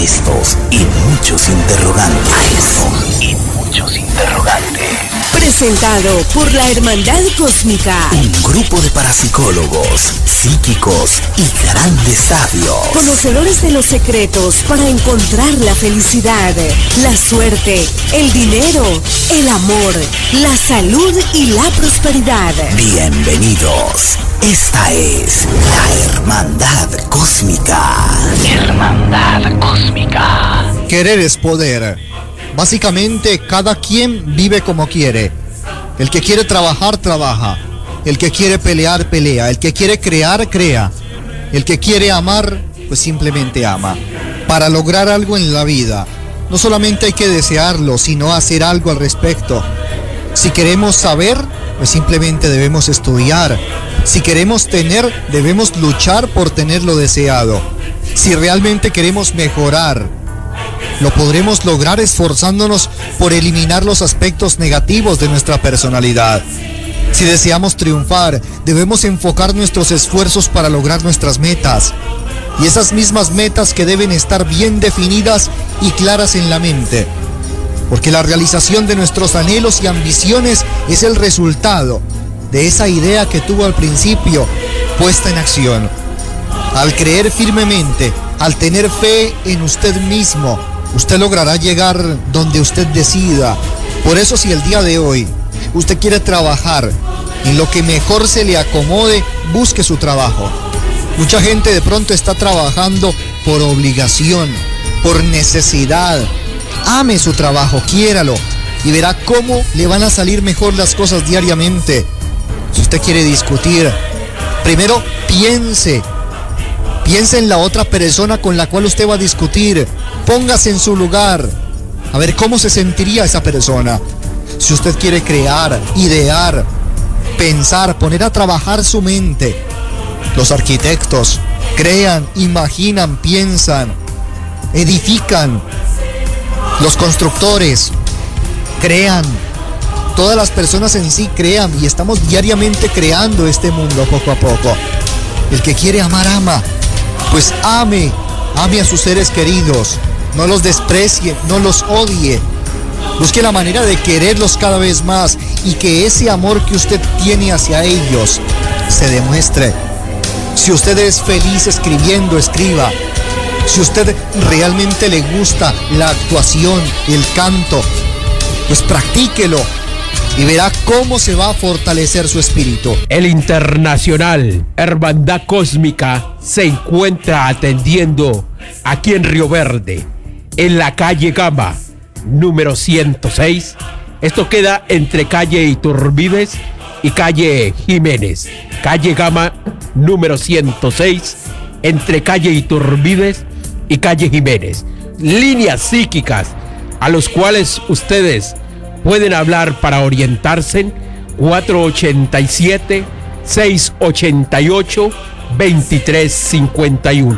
Estos y muchos interrogantes. Presentado por la Hermandad Cósmica. Un grupo de parapsicólogos, psíquicos y grandes sabios. Conocedores de los secretos para encontrar la felicidad, la suerte, el dinero, el amor, la salud y la prosperidad. Bienvenidos. Esta es la Hermandad Cósmica. Hermandad Cósmica. Querer es poder. Básicamente, cada quien vive como quiere. El que quiere trabajar, trabaja. El que quiere pelear, pelea. El que quiere crear, crea. El que quiere amar, pues simplemente ama. Para lograr algo en la vida, no solamente hay que desearlo, sino hacer algo al respecto. Si queremos saber, pues simplemente debemos estudiar. Si queremos tener, debemos luchar por tener lo deseado. Si realmente queremos mejorar, lo podremos lograr esforzándonos por eliminar los aspectos negativos de nuestra personalidad. Si deseamos triunfar, debemos enfocar nuestros esfuerzos para lograr nuestras metas. Y esas mismas metas que deben estar bien definidas y claras en la mente. Porque la realización de nuestros anhelos y ambiciones es el resultado de esa idea que tuvo al principio puesta en acción. Al creer firmemente, al tener fe en usted mismo, usted logrará llegar donde usted decida. Por eso, si el día de hoy usted quiere trabajar en lo que mejor se le acomode, busque su trabajo. Mucha gente de pronto está trabajando por obligación, por necesidad. Ame su trabajo, quiéralo y verá cómo le van a salir mejor las cosas diariamente. Si usted quiere discutir, primero piense en la otra persona con la cual usted va a discutir. Póngase en su lugar, a ver cómo se sentiría esa persona. Si usted quiere crear, idear, pensar, poner a trabajar su mente. Los arquitectos crean, imaginan, piensan, edifican. Los constructores crean. Todas las personas en sí crean y estamos diariamente creando este mundo poco a poco. El que quiere amar, ama. Pues ame a sus seres queridos. No los desprecie, no los odie. Busque la manera de quererlos cada vez más y que ese amor que usted tiene hacia ellos se demuestre. Si usted es feliz escribiendo, escriba. Si usted realmente le gusta la actuación, el canto, pues practíquelo y verá cómo se va a fortalecer su espíritu. El Internacional Hermandad Cósmica se encuentra atendiendo aquí en Río Verde, en la calle Gama, número 106. Esto queda entre calle Iturbide y calle Jiménez. Calle Gama, número 106, entre calle Iturbide y calle Jiménez. Líneas psíquicas a los cuales ustedes pueden hablar para orientarse. 487-688-2351.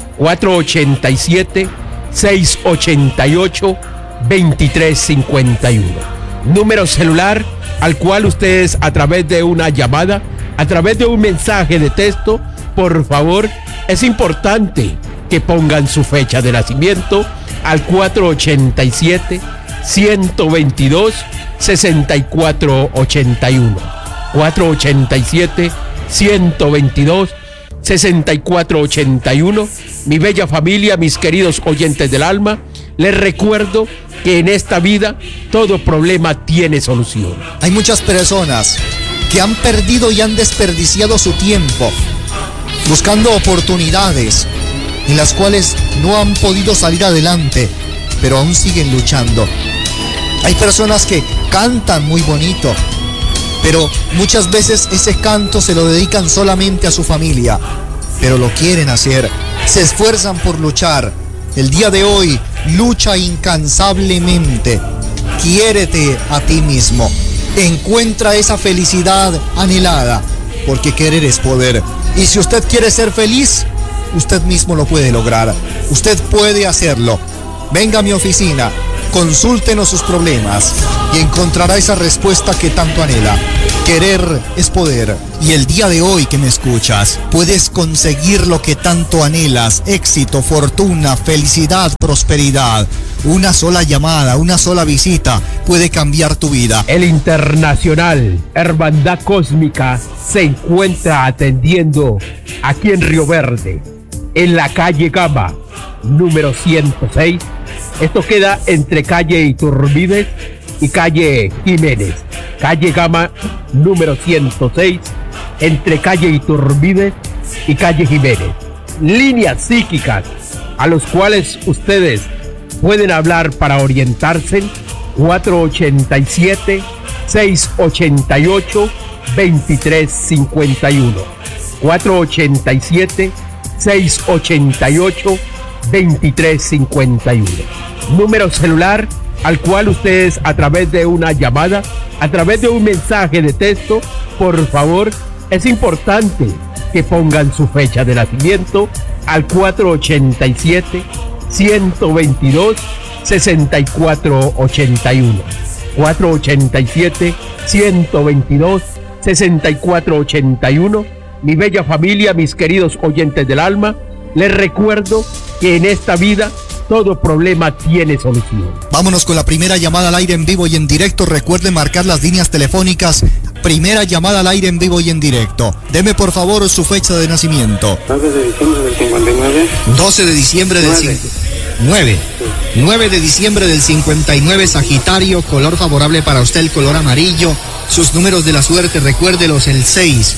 487-688-2351. Número celular al cual ustedes, a través de una llamada, a través de un mensaje de texto, por favor, es importante que pongan su fecha de nacimiento al 487-122-6481. 487-122-6481. Mi bella familia, mis queridos oyentes del alma, les recuerdo que en esta vida todo problema tiene solución. Hay muchas personas que han perdido y han desperdiciado su tiempo buscando oportunidades en las cuales no han podido salir adelante, pero aún siguen luchando. Hay personas que cantan muy bonito, pero muchas veces ese canto se lo dedican solamente a su familia, pero lo quieren hacer, se esfuerzan por luchar. El día de hoy, lucha incansablemente, quiérete a ti mismo, encuentra esa felicidad anhelada, porque querer es poder. Y si usted quiere ser feliz, usted mismo lo puede lograr, usted puede hacerlo. Venga a mi oficina, Consúltenos sus problemas y encontrará esa respuesta que tanto anhela. Querer es poder. Y el día de hoy que me escuchas, puedes conseguir lo que tanto anhelas: éxito, fortuna, felicidad, prosperidad. Una sola llamada, una sola visita puede cambiar tu vida. El Internacional Hermandad Cósmica se encuentra atendiendo aquí en Río Verde, en la calle Gama, número 106. Esto queda entre calle Iturbide y calle Jiménez. Calle Gama, número 106, entre calle Iturbide y calle Jiménez. Líneas psíquicas a los cuales ustedes pueden hablar para orientarse: 487-688-2351. 487-688-2351. Número celular al cual ustedes, a través de una llamada, a través de un mensaje de texto, por favor, es importante que pongan su fecha de nacimiento al 487-122-6481. 487-122-6481. Mi bella familia, mis queridos oyentes del alma, les recuerdo que en esta vida todo problema tiene solución. Vámonos con la primera llamada al aire en vivo y en directo. Recuerde marcar las líneas telefónicas. Primera llamada al aire en vivo y en directo. Deme por favor su fecha de nacimiento. 12 de diciembre del 59. 12 de diciembre del 59. 9 de diciembre del 59, Sagitario. Color favorable para usted, el color amarillo. Sus números de la suerte, recuérdelos: el 6,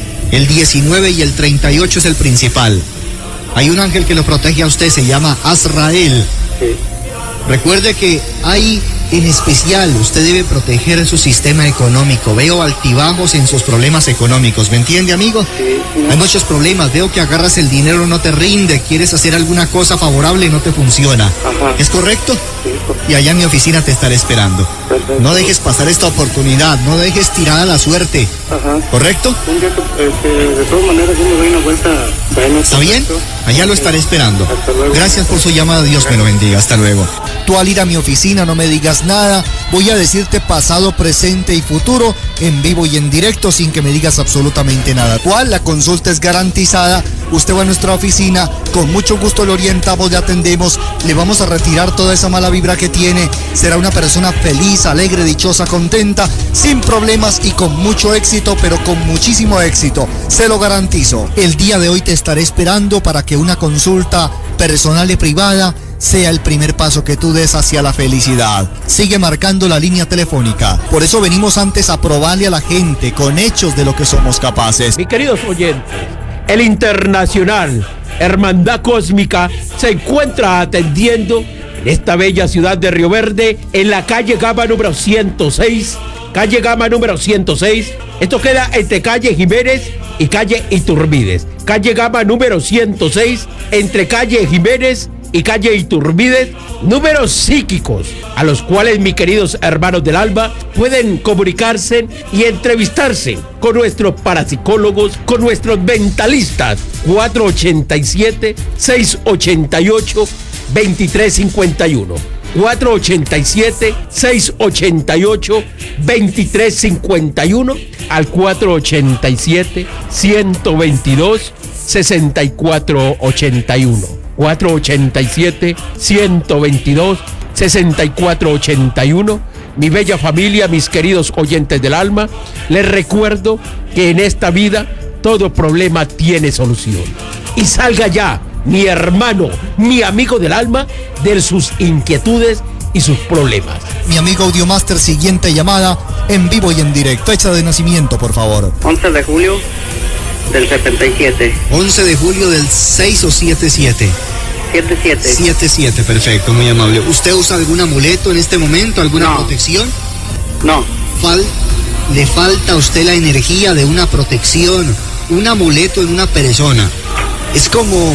el 19 y el 38 es el principal. Hay un ángel que lo protege a usted, se llama Azrael. Sí. Recuerde que hay, en especial, usted debe proteger su sistema económico. Veo altibajos en sus problemas económicos, ¿me entiende, amigo? Sí. Hay muchos problemas, veo que agarras el dinero, no te rinde, quieres hacer alguna cosa favorable y no te funciona. Ajá. ¿Es correcto? Sí, Y allá en mi oficina te estaré esperando. Perfecto. No dejes pasar esta oportunidad, no dejes tirada la suerte. Ajá. ¿Correcto? Un día, de todas maneras, yo me doy una vuelta. Bueno, ¿Está bien? Allá lo estaré esperando. Hasta luego. Gracias por su llamada, Dios me lo bendiga. Hasta luego. Tú al ir a mi oficina no me digas nada, voy a decirte pasado, presente y futuro en vivo y en directo sin que me digas absolutamente nada. ¿Cuál? La consulta es garantizada. Usted va a nuestra oficina, con mucho gusto le orientamos, le atendemos, le vamos a retirar toda esa mala vibra que tiene. Será una persona feliz, alegre, dichosa, contenta, sin problemas y con mucho éxito, pero con muchísimo éxito. Se lo garantizo. El día de hoy te estaré esperando para que una consulta personal y privada sea el primer paso que tú des hacia la felicidad. Sigue marcando la línea telefónica. Por eso venimos antes a probarle a la gente con hechos de lo que somos capaces. Mis queridos oyentes, el Internacional Hermandad Cósmica se encuentra atendiendo en esta bella ciudad de Río Verde, en la calle Gama número 106. Calle Gama número 106. Esto queda entre calle Jiménez y calle Iturbides. Calle Gama número 106, entre calle Jiménez y calle Iturbide. Números psíquicos a los cuales, mis queridos hermanos del alma, pueden comunicarse y entrevistarse con nuestros parapsicólogos, con nuestros mentalistas. 487-688-2351. 487-688-2351 al 487-122-6481. 487-122-6481. Mi bella familia, mis queridos oyentes del alma, les recuerdo que en esta vida todo problema tiene solución. Y salga ya, mi hermano, mi amigo del alma, de sus inquietudes y sus problemas. Mi amigo Audiomaster, siguiente llamada en vivo y en directo. Fecha de nacimiento, por favor. 11 de julio del 77. 11 de julio del 6 o 77. 77. 77, perfecto, muy amable. ¿Usted usa algún amuleto en este momento, alguna No. protección? No. Le falta a usted la energía de una protección, un amuleto en una persona. Es como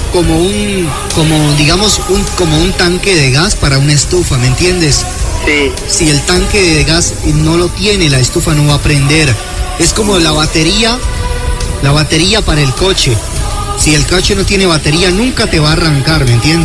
un tanque de gas para una estufa, ¿me entiendes? Sí. Si el tanque de gas no lo tiene, la estufa no va a prender. Es como la batería para el coche. Si el coche no tiene batería, nunca te va a arrancar, ¿me entiendes?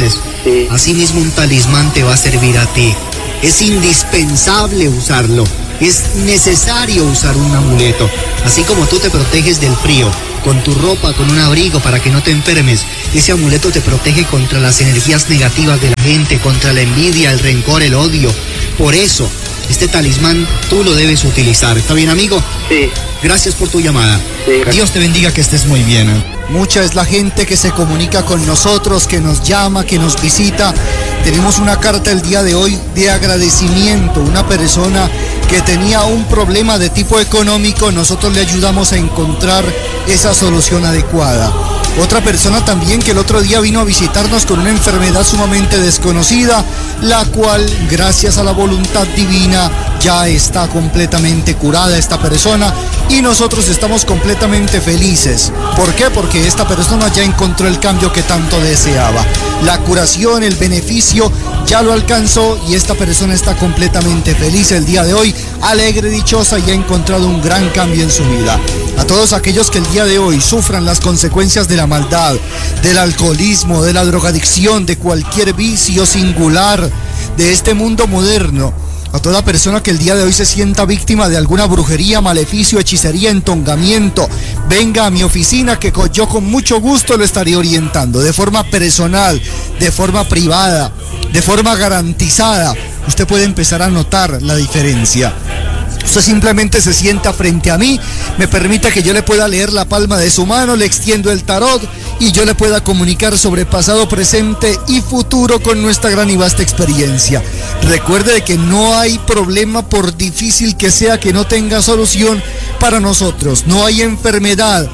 Sí. Asimismo, un talismán te va a servir a ti. Es indispensable usarlo. Es necesario usar un amuleto. Así como tú te proteges del frío con tu ropa, con un abrigo para que no te enfermes, ese amuleto te protege contra las energías negativas de la gente, contra la envidia, el rencor, el odio. Por eso, este talismán tú lo debes utilizar. ¿Está bien, amigo? Sí. Gracias por tu llamada. Sí, gracias. Dios te bendiga, que estés muy bien. Mucha es la gente que se comunica con nosotros, que nos llama, que nos visita. Tenemos una carta el día de hoy de agradecimiento. Una persona que tenía un problema de tipo económico, nosotros le ayudamos a encontrar esa solución adecuada. Otra persona también que el otro día vino a visitarnos con una enfermedad sumamente desconocida, la cual, gracias a la voluntad divina, ya está completamente curada esta persona y nosotros estamos completamente felices. ¿Por qué? Porque esta persona ya encontró el cambio que tanto deseaba. La curación, el beneficio ya lo alcanzó y esta persona está completamente feliz el día de hoy, alegre, dichosa y ha encontrado un gran cambio en su vida. A todos aquellos que el día de hoy sufran las consecuencias de la maldad, del alcoholismo, de la drogadicción, de cualquier vicio singular de este mundo moderno, a toda persona que el día de hoy se sienta víctima de alguna brujería, maleficio, hechicería, entongamiento, venga a mi oficina que yo con mucho gusto lo estaré orientando de forma personal, de forma privada, de forma garantizada. Usted puede empezar a notar la diferencia. Usted simplemente se sienta frente a mí, me permite que yo le pueda leer la palma de su mano, le extiendo el tarot y yo le pueda comunicar sobre pasado, presente y futuro con nuestra gran y vasta experiencia. Recuerde que no hay problema, por difícil que sea, que no tenga solución para nosotros. No hay enfermedad,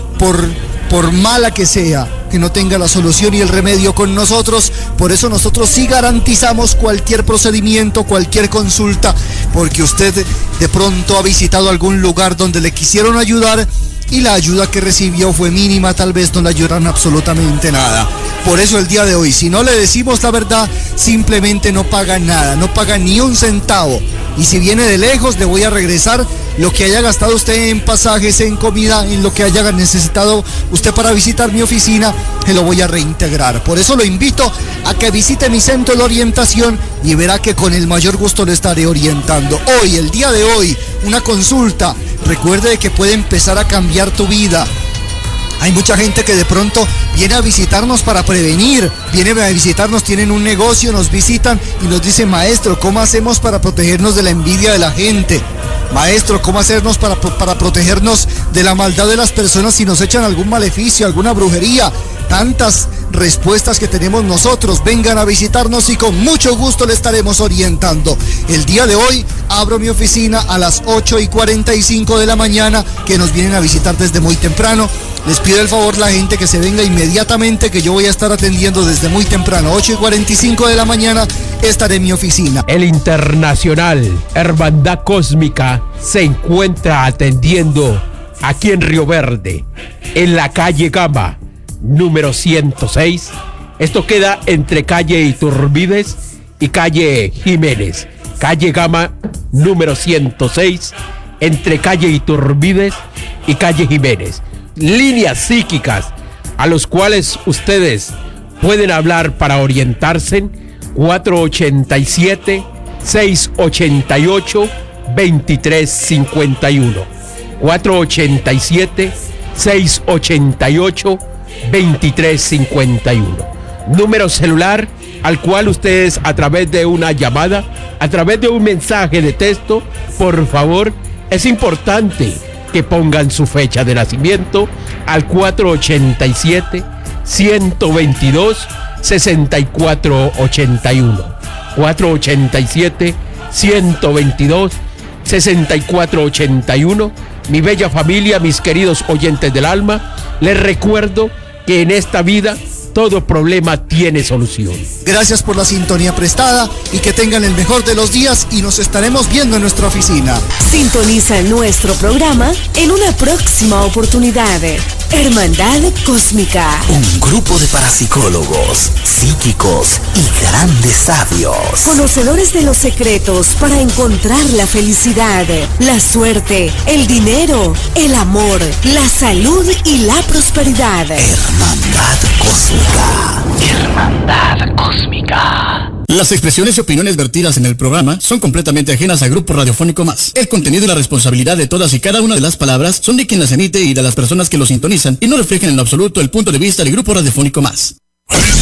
por mala que sea, que no tenga la solución y el remedio con nosotros. Por eso nosotros sí garantizamos cualquier procedimiento, cualquier consulta, porque usted de pronto ha visitado algún lugar donde le quisieron ayudar y la ayuda que recibió fue mínima, tal vez no le ayudaron absolutamente nada. Por eso el día de hoy, si no le decimos la verdad, simplemente no paga nada, no paga ni un centavo. Y si viene de lejos, le voy a regresar lo que haya gastado usted en pasajes, en comida, en lo que haya necesitado usted para visitar mi oficina, se lo voy a reintegrar. Por eso lo invito a que visite mi centro de orientación y verá que con el mayor gusto le estaré orientando. Hoy, el día de hoy, una consulta. Recuerde que puede empezar a cambiar tu vida. Hay mucha gente que de pronto viene a visitarnos para prevenir, viene a visitarnos, tienen un negocio, nos visitan y nos dicen: maestro, ¿cómo hacemos para protegernos de la envidia de la gente? Maestro, ¿cómo hacernos para protegernos de la maldad de las personas si nos echan algún maleficio, alguna brujería? Tantas respuestas que tenemos nosotros. Vengan a visitarnos y con mucho gusto le estaremos orientando. El día de hoy abro mi oficina a las 8:45 de la mañana, que nos vienen a visitar desde muy temprano. Les pido el favor la gente que se venga inmediatamente, que yo voy a estar atendiendo desde muy temprano. 8:45 de la mañana estaré en mi oficina. El Internacional Hermandad Cósmica se encuentra atendiendo aquí en Río Verde, en la calle Gama, número 106. Esto queda entre calle Iturbides y calle Jiménez. Calle Gama, número 106, entre calle Iturbides y calle Jiménez. Líneas psíquicas a los cuales ustedes pueden hablar para orientarse: 487-688-2351. 487-688-2351. Número celular al cual ustedes, a través de una llamada, a través de un mensaje de texto, por favor, es importante que pongan su fecha de nacimiento al 487-122-6481. 487-122-6481. Mi bella familia, mis queridos oyentes del alma, les recuerdo que en esta vida todo problema tiene solución. Gracias por la sintonía prestada y que tengan el mejor de los días, y nos estaremos viendo en nuestra oficina. Sintoniza nuestro programa en una próxima oportunidad. Hermandad Cósmica. Un grupo de parapsicólogos, psíquicos y grandes sabios. Conocedores de los secretos para encontrar la felicidad, la suerte, el dinero, el amor, la salud y la prosperidad. Hermandad Cósmica. Hermandad Cósmica. Las expresiones y opiniones vertidas en el programa son completamente ajenas al Grupo Radiofónico Más. El contenido y la responsabilidad de todas y cada una de las palabras son de quien las emite y de las personas que lo sintonizan y no reflejan en lo absoluto el punto de vista del Grupo Radiofónico Más.